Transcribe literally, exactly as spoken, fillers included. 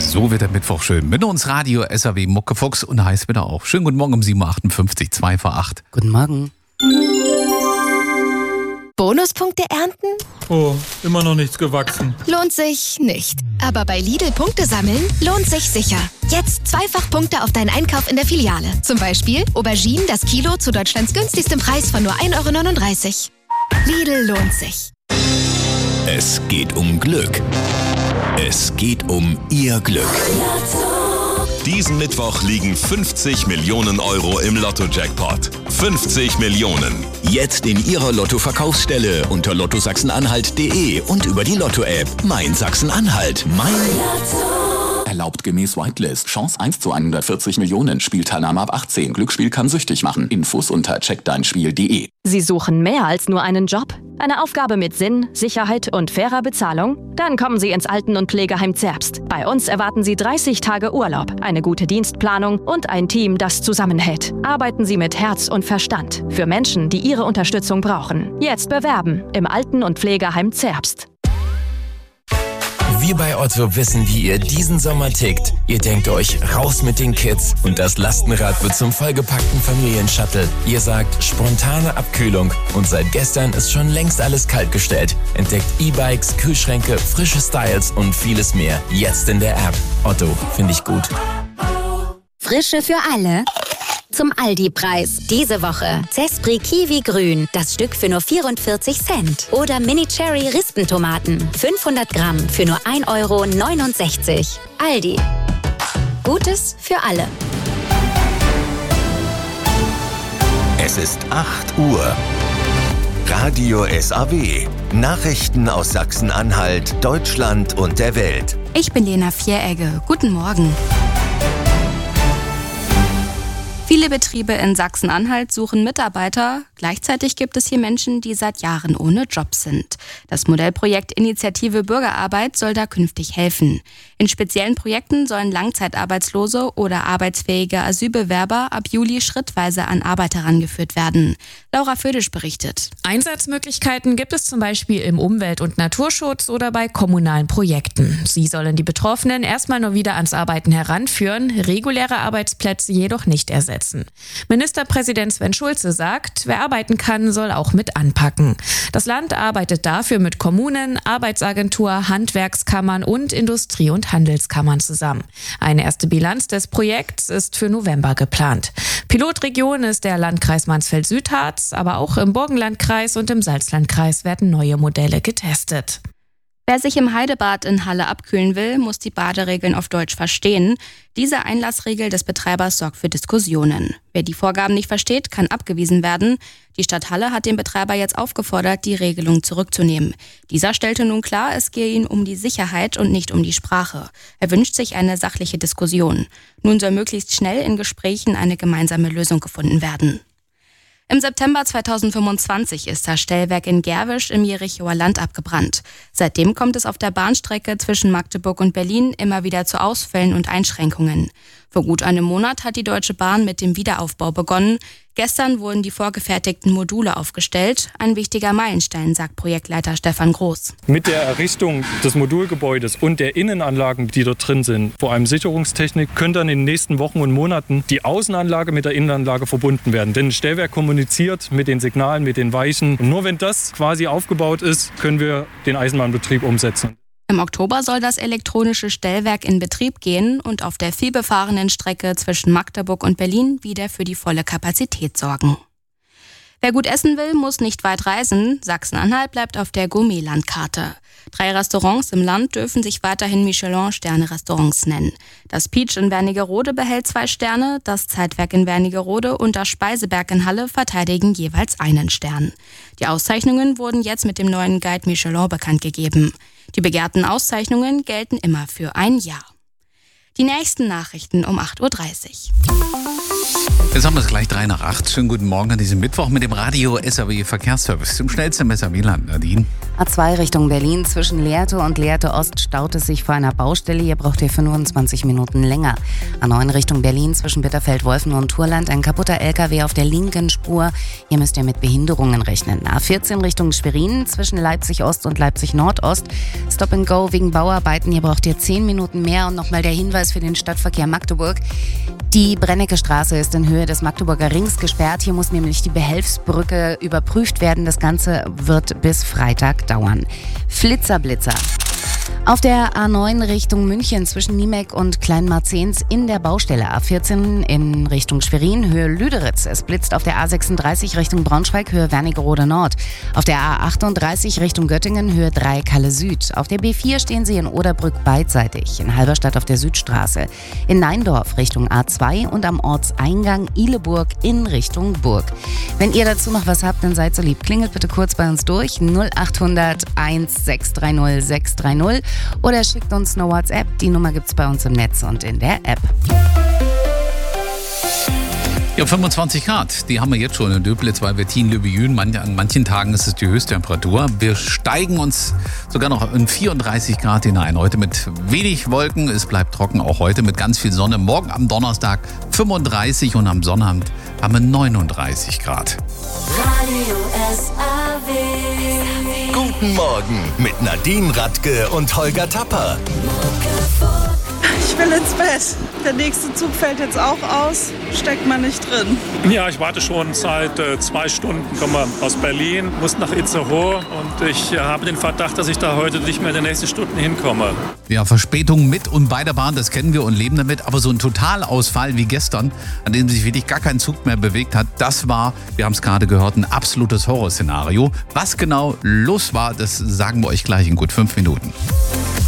So wird der Mittwoch schön. Mit uns Radio S A W Muckefuchs und heiß wieder auch. Schönen guten Morgen um sieben Uhr achtundfünfzig, zwei vor acht. Guten Morgen. Bonuspunkte ernten? Oh, immer noch nichts gewachsen. Lohnt sich nicht. Aber bei Lidl Punkte sammeln lohnt sich sicher. Jetzt zweifach Punkte auf deinen Einkauf in der Filiale. Zum Beispiel Auberginen das Kilo zu Deutschlands günstigstem Preis von nur ein Euro neununddreißig. Lidl lohnt sich. Es geht um Glück. Es geht um Ihr Glück. Diesen Mittwoch liegen fünfzig Millionen Euro im Lotto-Jackpot. fünfzig Millionen. Jetzt in Ihrer Lotto-Verkaufsstelle unter lotto sachsen-anhalt punkt de und über die Lotto-App. Mein Sachsen-Anhalt. Mein Lotto. Erlaubt gemäß Whitelist. Chance eins zu hundertvierzig Millionen. Spielteilnahme ab achtzehn. Glücksspiel kann süchtig machen. Infos unter check dein spiel punkt de. Sie suchen mehr als nur einen Job? Eine Aufgabe mit Sinn, Sicherheit und fairer Bezahlung? Dann kommen Sie ins Alten- und Pflegeheim Zerbst. Bei uns erwarten Sie dreißig Tage Urlaub, eine gute Dienstplanung und ein Team, das zusammenhält. Arbeiten Sie mit Herz und Verstand für Menschen, die Ihre Unterstützung brauchen. Jetzt bewerben im Alten- und Pflegeheim Zerbst. Wir bei Otto wissen, wie ihr diesen Sommer tickt. Ihr denkt euch, raus mit den Kids und das Lastenrad wird zum vollgepackten Familienshuttle. Ihr sagt, spontane Abkühlung und seit gestern ist schon längst alles kaltgestellt. Entdeckt E-Bikes, Kühlschränke, frische Styles und vieles mehr. Jetzt in der App. Otto, finde ich gut. Frische für alle. Zum Aldi-Preis. Diese Woche Zespri Kiwi Grün, das Stück für nur vierundvierzig Cent. Oder Mini Cherry Rispentomaten, fünfhundert Gramm für nur ein Euro neunundsechzig. Aldi. Gutes für alle. Es ist acht Uhr. Radio S A W. Nachrichten aus Sachsen-Anhalt, Deutschland und der Welt. Ich bin Lena Vieregge. Guten Morgen. Viele Betriebe in Sachsen-Anhalt suchen Mitarbeiter. Gleichzeitig gibt es hier Menschen, die seit Jahren ohne Job sind. Das Modellprojekt Initiative Bürgerarbeit soll da künftig helfen. In speziellen Projekten sollen Langzeitarbeitslose oder arbeitsfähige Asylbewerber ab Juli schrittweise an Arbeit herangeführt werden. Laura Födisch berichtet. Einsatzmöglichkeiten gibt es zum Beispiel im Umwelt- und Naturschutz oder bei kommunalen Projekten. Sie sollen die Betroffenen erstmal nur wieder ans Arbeiten heranführen, reguläre Arbeitsplätze jedoch nicht ersetzen. Ministerpräsident Sven Schulze sagt, wer arbeiten kann, soll auch mit anpacken. Das Land arbeitet dafür mit Kommunen, Arbeitsagentur, Handwerkskammern und Industrie- und Handelskammern zusammen. Eine erste Bilanz des Projekts ist für November geplant. Pilotregion ist der Landkreis Mansfeld-Südharz, aber auch im Burgenlandkreis und im Salzlandkreis werden neue Modelle getestet. Wer sich im Heidebad in Halle abkühlen will, muss die Baderegeln auf Deutsch verstehen. Diese Einlassregel des Betreibers sorgt für Diskussionen. Wer die Vorgaben nicht versteht, kann abgewiesen werden. Die Stadt Halle hat den Betreiber jetzt aufgefordert, die Regelung zurückzunehmen. Dieser stellte nun klar, es gehe ihm um die Sicherheit und nicht um die Sprache. Er wünscht sich eine sachliche Diskussion. Nun soll möglichst schnell in Gesprächen eine gemeinsame Lösung gefunden werden. Im September zweitausendfünfundzwanzig ist das Stellwerk in Gerwisch im Jerichower Land abgebrannt. Seitdem kommt es auf der Bahnstrecke zwischen Magdeburg und Berlin immer wieder zu Ausfällen und Einschränkungen. Vor gut einem Monat hat die Deutsche Bahn mit dem Wiederaufbau begonnen. Gestern wurden die vorgefertigten Module aufgestellt. Ein wichtiger Meilenstein, sagt Projektleiter Stefan Groß. Mit der Errichtung des Modulgebäudes und der Innenanlagen, die dort drin sind, vor allem Sicherungstechnik, können dann in den nächsten Wochen und Monaten die Außenanlage mit der Innenanlage verbunden werden. Denn ein Stellwerk kommuniziert mit den Signalen, mit den Weichen. Und nur wenn das quasi aufgebaut ist, können wir den Eisenbahnbetrieb umsetzen. Im Oktober soll das elektronische Stellwerk in Betrieb gehen und auf der vielbefahrenen Strecke zwischen Magdeburg und Berlin wieder für die volle Kapazität sorgen. Wer gut essen will, muss nicht weit reisen. Sachsen-Anhalt bleibt auf der Gourmet-Landkarte. Drei Restaurants im Land dürfen sich weiterhin Michelin-Sterne-Restaurants nennen. Das Peach in Wernigerode behält zwei Sterne, das Zeitwerk in Wernigerode und das Speiseberg in Halle verteidigen jeweils einen Stern. Die Auszeichnungen wurden jetzt mit dem neuen Guide Michelin bekannt gegeben. Die begehrten Auszeichnungen gelten immer für ein Jahr. Die nächsten Nachrichten um acht Uhr dreißig. Jetzt haben wir es gleich drei nach acht. Schönen guten Morgen an diesem Mittwoch mit dem Radio S A W Verkehrsservice. Zum schnellsten im S A W-Land, Nadine. A zwei Richtung Berlin zwischen Lehrte und Lehrte Ost staut es sich vor einer Baustelle. Hier braucht ihr fünfundzwanzig Minuten länger. A neun Richtung Berlin zwischen Bitterfeld-Wolfen und Turland ein kaputter L K W auf der linken Spur. Hier müsst ihr mit Behinderungen rechnen. A vierzehn Richtung Schwerin zwischen Leipzig Ost und Leipzig Nordost. Stop and Go wegen Bauarbeiten. Hier braucht ihr zehn Minuten mehr. Und nochmal der Hinweis für den Stadtverkehr Magdeburg. Die Brennecke Straße ist in Höhe des Magdeburger Rings gesperrt. Hier muss nämlich die Behelfsbrücke überprüft werden. Das Ganze wird bis Freitag dauern. Flitzerblitzer. Auf der A neun Richtung München zwischen Niemek und Kleinmarzens in der Baustelle. A vierzehn in Richtung Schwerin, Höhe Lüderitz. Es blitzt auf der A sechsunddreißig Richtung Braunschweig, Höhe Wernigerode Nord. Auf der A achtunddreißig Richtung Göttingen, Höhe drei Kalle Süd. Auf der B vier stehen sie in Oderbrück beidseitig. In Halberstadt auf der Südstraße. In Neindorf Richtung A zwei und am Ortseingang Ihleburg in Richtung Burg. Wenn ihr dazu noch was habt, dann seid so lieb. Klingelt bitte kurz bei uns durch. null achthundert eins sechs drei null sechs drei null. Oder schickt uns eine WhatsApp. Die Nummer gibt's bei uns im Netz und in der App. Ja, fünfundzwanzig Grad, die haben wir jetzt schon in Döblitz, weil Wettin-Löbejün, man, an manchen Tagen ist es die Höchsttemperatur. Wir steigen uns sogar noch in vierunddreißig Grad hinein. Heute mit wenig Wolken, es bleibt trocken, auch heute mit ganz viel Sonne. Morgen am Donnerstag fünfunddreißig und am Sonnabend haben wir neununddreißig Grad. Radio S A W. Guten Morgen mit Nadine Radke und Holger Tapper. Ich will ins Bett. Der nächste Zug fällt jetzt auch aus. Steckt man nicht drin. Ja, ich warte schon seit äh, zwei Stunden, komme aus Berlin, muss nach Itzehoe und ich äh, habe den Verdacht, dass ich da heute nicht mehr in den nächsten Stunden hinkomme. Ja, Verspätungen mit und bei der Bahn, das kennen wir und leben damit. Aber so ein Totalausfall wie gestern, an dem sich wirklich gar kein Zug mehr bewegt hat, das war, wir haben es gerade gehört, ein absolutes Horrorszenario. Was genau los war, das sagen wir euch gleich in gut fünf Minuten.